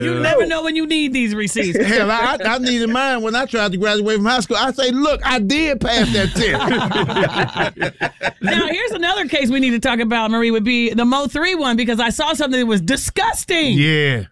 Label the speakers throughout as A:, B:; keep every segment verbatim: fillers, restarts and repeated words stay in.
A: You never know when you need these receipts.
B: Hell, I, I needed mine when I tried to graduate from high school. I say, look, I did pass that test.
A: Now, here's another case we need to talk about, Marie, would be the Mo three one, because I saw something that was disgusting.
B: Yeah.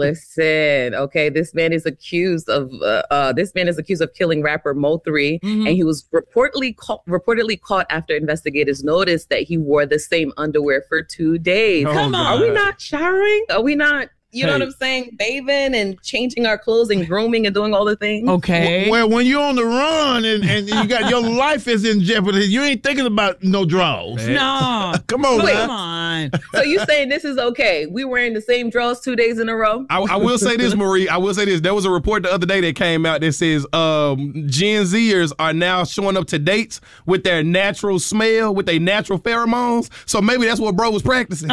C: Listen, okay, this man is accused of uh, uh, this man is accused of killing rapper Mo three, mm-hmm. and he was reportedly caught, reportedly caught after investigators noticed that he wore the same underwear for two days.
A: Oh, Come on,
C: are we not showering? Are we not? You know hey. what I'm saying? Bathing and changing our clothes and grooming and doing all the things.
A: Okay.
B: Well, when you're on the run and, and you got your life is in jeopardy, you ain't thinking about no draws.
A: No.
B: Come on,
C: Wait,
B: man.
A: Come on.
C: So you saying this is okay? We wearing the same drawers two days in a row?
D: I, I will say this, Marie. I will say this. There was a report the other day that came out that says um, Gen Zers are now showing up to dates with their natural smell, with their natural pheromones. So maybe that's what bro was practicing.
B: Oh,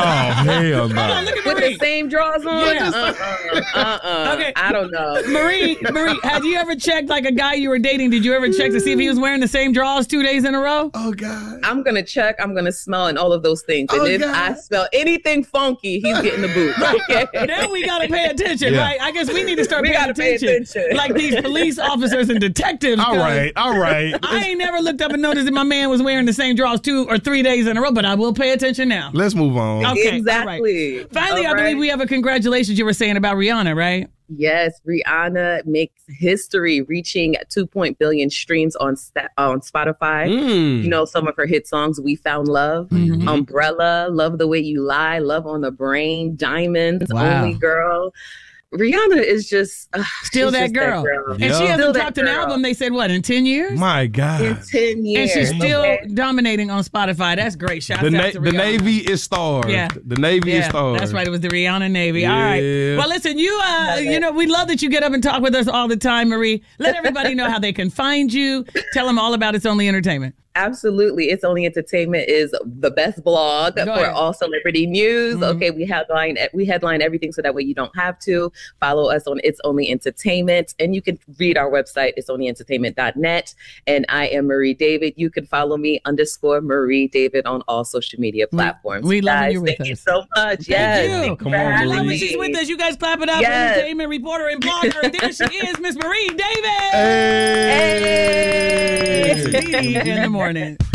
B: hell no.
A: Hold on, look at
C: With
A: Marie.
C: the same drawers on?
A: Yeah.
C: Uh-uh. Uh-uh.
A: Okay.
C: I don't know.
A: Marie, Marie, had you ever checked, like a guy you were dating, did you ever check to see if he was wearing the same drawers two days in a row?
D: Oh, God.
C: I'm going to check, I'm going to smell, and all of those things. And
D: Oh,
C: if
D: God.
C: I smell anything funky, he's getting the boot. Okay?
A: Now we got to pay attention,
D: Yeah.
A: right? I guess we need to start
C: We
A: paying
C: gotta pay
A: attention.
C: attention.
A: Like these police officers and detectives.
D: All
A: 'cause
D: right. All right.
A: I ain't never looked up and noticed that my man was wearing the same drawers two or three days in a row, but I will pay attention now.
D: Let's move on.
A: Okay,
C: Exactly.
A: all right. Finally,
C: All
A: I believe
C: right.
A: we have a congratulations you were saying about Rihanna, right?
C: Yes, Rihanna makes history, reaching two point billion streams on sta- on Spotify.
D: Mm.
C: You know, some of her hit songs: "We Found Love,"
A: Mhm.
C: "Umbrella," "Love the Way You Lie," "Love on the Brain," "Diamonds,"
A: Wow.
C: "Only Girl." Rihanna is just uh,
A: Still
C: she's
A: that
C: just
A: girl.
C: girl.
A: And
D: Yeah.
A: she
C: Still
A: hasn't
C: that
A: dropped an
C: girl.
A: album, they said, what, in ten years?
D: My God.
C: In ten
A: And
C: years.
A: she's still
C: Okay.
A: dominating on Spotify. That's great. Shout
D: The,
A: out
D: na-
A: to
D: the
A: Rihanna.
D: Navy is starved.
A: Yeah.
D: The Navy is
A: Yeah,
D: starved.
A: that's right. It was the Rihanna Navy. All right.
D: Yeah.
A: Well, listen, you uh, you know, we love that you get up and talk with us all the time, Marie. Let everybody know how they can find you. Tell them all about It's Only Entertainment.
C: Absolutely. It's Only Entertainment is the best blog
A: Go
C: for
A: ahead.
C: all celebrity news.
A: Mhm.
C: Okay, we headline we headline everything so that way you don't have to. Follow us on It's Only Entertainment, and you can read our website, it's only entertainment dot net. And I am Marie David. You can follow me underscore Marie David on all social media platforms.
A: we love
C: Guys,
A: you with
C: thank you
A: us.
C: so much.
A: Thank
C: Yes,
A: you.
C: thank
D: Come
C: for
D: on,
A: I
C: having
A: love when
D: Marie.
A: she's
C: me.
A: with us. You guys clap it up.
C: Yes.
A: Entertainment reporter and blogger. There she is, Miss Marie David.
D: Hey.
A: It's me in the morning.